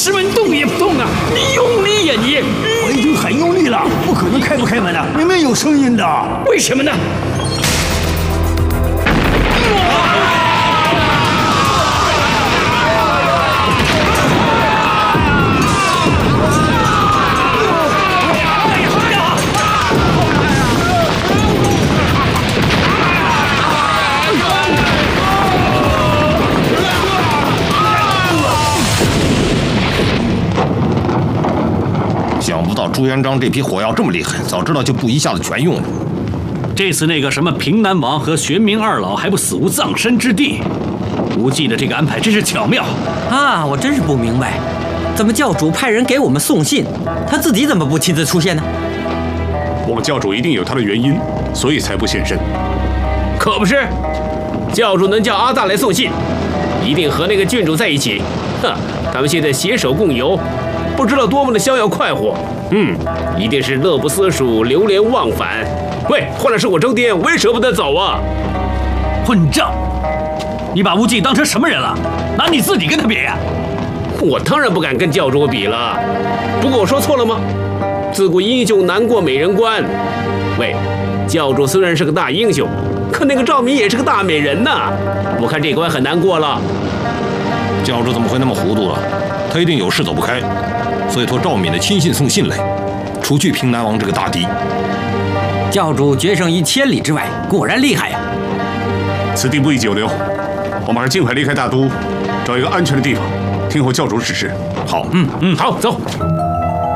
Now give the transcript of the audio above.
石门动也不动啊！你用力呀你！ 我已经很用力了，不可能开不开门的，明明有声音的。 为什么呢？ 想不到朱元璋这批火药这么厉害，早知道就不一下子全用了。 这次那个什么平南王和玄冥二老还不死无葬身之地，无忌的这个安排真是巧妙啊！我真是不明白，怎么教主派人给我们送信，他自己怎么不亲自出现呢？ 我们教主一定有他的原因，所以才不现身。 可不是，教主能叫阿大来送信，一定和那个郡主在一起。哼，他们现在携手共游，不知道多么的逍遥快活。一定是乐不思蜀，流连忘返。喂，换了是我周颠，我也舍不得走啊！ 混账！你把无忌当成什么人了？拿你自己跟他比呀？ 我当然不敢跟教主比了。不过我说错了吗？自古英雄难过美人关。喂，教主虽然是个大英雄，可那个赵敏也是个大美人呐。我看这关很难过了。 教主怎么会那么糊涂了？他一定有事走不开，所以托赵敏的亲信送信来，除去平南王这个大敌。 教主决胜于千里之外，果然厉害呀！ 此地不宜久留，我马上尽快离开大都，找一个安全的地方，听候教主指示。 好， 好，走。